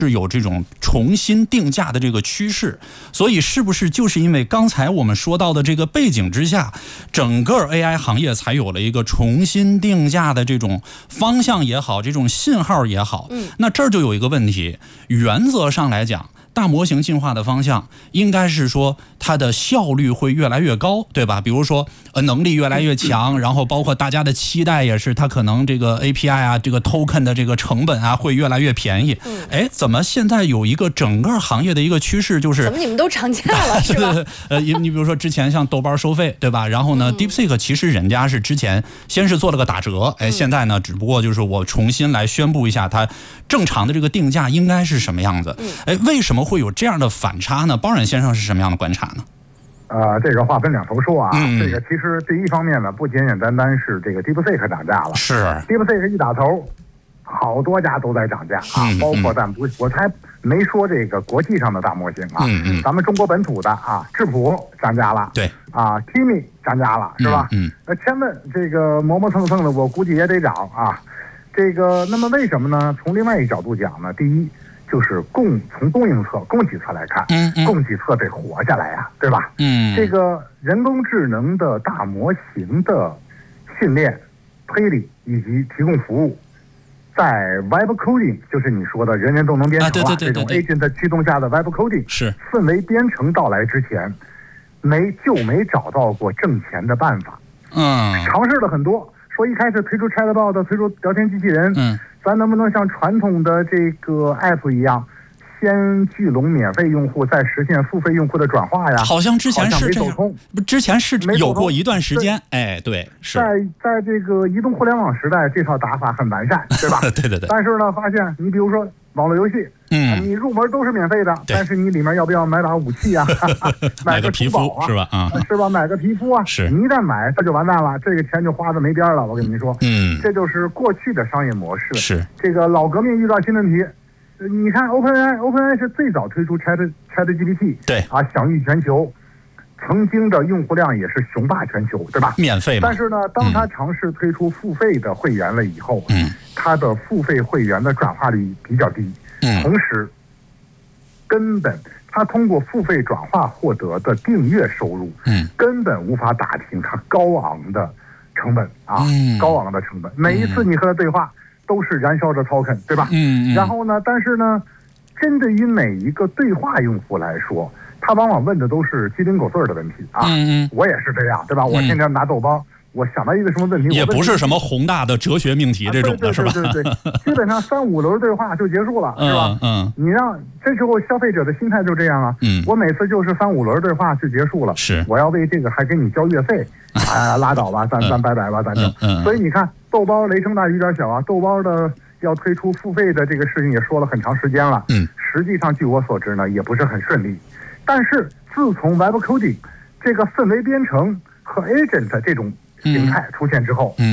是有这种重新定价的这个趋势，所以是不是就是因为刚才我们说到的这个背景之下，整个 AI 行业才有了一个重新定价的这种方向也好，这种信号也好？那这儿就有一个问题，原则上来讲，大模型进化的方向应该是说它的效率会越来越高，对吧？比如说能力越来越强，然后包括大家的期待也是它可能这个 API 啊，这个 token 的这个成本啊会越来越便宜。怎么现在有一个整个行业的一个趋势就是怎么你们都涨价了是吧？ 你比如说之前像豆瓣收费，对吧？然后呢，DeepSeek 其实人家是之前先是做了个打折，现在呢只不过就是我重新来宣布一下它正常的这个定价应该是什么样子。为什么会有这样的反差呢？包冉先生是什么样的观察呢？ 这个话分两头说啊。这个其实第一方面呢，不简简单单是这个 DeepSeek 涨价了， 是 DeepSeek 一打头，好多家都在涨价啊，包括咱我才没说这个国际上的大模型啊，咱们中国本土的啊，智谱涨价了， 对啊 ，Kimi 涨价了，是吧？前面这个磨磨蹭蹭的，我估计也得涨啊。这个那么为什么呢？从另外一个角度讲呢，第一就是从供应侧、供给侧来看，供给侧得活下来呀，对吧？这个人工智能的大模型的训练、推理以及提供服务，在 Web Coding， 就是你说的人人都能编程了，这种 Agent 驱动下的 Web Coding 是氛围编程到来之前，没找到过挣钱的办法。尝试了很多，说一开始推出 Chatbot， 推出聊天机器人，咱能不能像传统的这个 App 一样，先聚拢免费用户，再实现付费用户的转化呀？ 好像之前是这样，之前是有过一段时间，对，是在这个移动互联网时代，这套打法很完善，对吧？ 对。 但是呢，发现你比如说网络游戏，你入门都是免费的，但是你里面要不要买把武器啊？买个皮肤啊，是吧？ 是吧？买个皮肤啊， 是。 你一旦买，它就完蛋了，这个钱就花的没边了。我跟你说，这就是过去的商业模式。 是这个老革命遇到新问题。你看 OpenAI 是最早推出 ChatGPT， 对啊，享誉全球，曾经的用户量也是雄霸全球，对吧？ 免费嘛。 但是呢，当他尝试推出付费的会员了以后，他的付费会员的转化率比较低，同时，根本他通过付费转化获得的订阅收入，根本无法打平他高昂的成本啊，高昂的成本。每一次你和他对话，都是燃烧着 token， 对吧？然后呢，但是呢，针对于每一个对话用户来说，他往往问的都是鸡零狗碎的问题啊。我也是这样，对吧？我天天拿豆包，我想到一个什么问题， 也不是什么宏大的哲学命题这种的，是吧？ 对，基本上3-5轮对话就结束了，是吧？你让这时候消费者的心态就这样啊。我每次就是3-5轮对话就结束了， 是我要为这个还给你交月费，拉倒吧，咱拜拜吧，咱就。所以你看。豆包雷声大雨点小啊！豆包的要推出付费的这个事情也说了很长时间了，实际上据我所知呢，也不是很顺利。但是自从 Web Coding 这个氛围编程和 Agent 这种形态出现之后，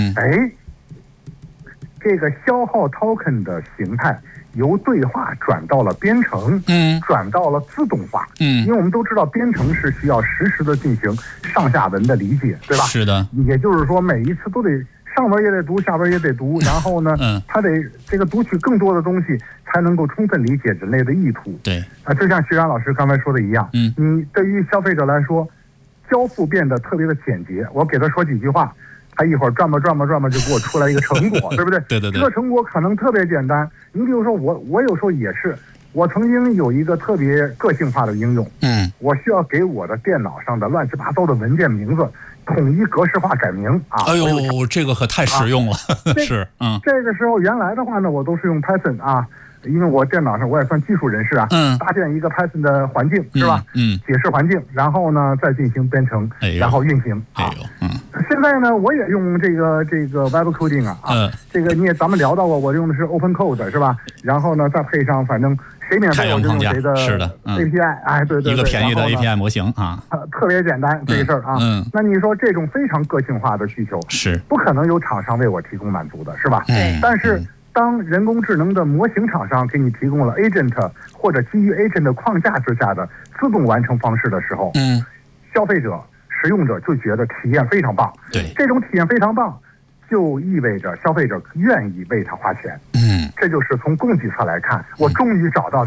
这个消耗 Token 的形态由对话转到了编程，转到了自动化，因为我们都知道编程是需要实时的进行上下文的理解，对吧？ 是的， 也就是说每一次都得。上文也得读，下文也得读，然后呢，他得这个读取更多的东西，才能够充分理解人类的意图。 对就像徐然老师刚才说的一样，你对于消费者来说，交付变得特别的简洁。我给他说几句话，他一会儿转吧就给我出来一个成果，对不对？ 对。 这个成果可能特别简单。你比如说我有时候也是，我曾经有一个特别个性化的应用，我需要给我的电脑上的乱七八糟的文件名字。统一格式化改名啊！ 哎呦，这个可太实用了，是这个时候原来的话呢，我都是用 Python 啊，因为我电脑上我也算技术人士啊，搭建一个 Python 的环境是吧？解释环境，然后呢再进行编程，然后运行啊。现在呢，我也用这个 Web Coding 啊，这个咱们聊到过，我用的是 Open Code 是吧？然后呢再配上反正。谁免费我就用谁的 API， 对， 一个便宜的 API 模型啊， 特别简单这个事儿啊。那你说这种非常个性化的需求是不可能有厂商为我提供满足的，是吧？但是当人工智能的模型厂商给你提供了 Agent 或者基于 Agent 的框架之下的自动完成方式的时候，消费者、使用者就觉得体验非常棒。 对， 这种体验非常棒，就意味着消费者愿意为它花钱。 这就是从供给侧来看，我终于找到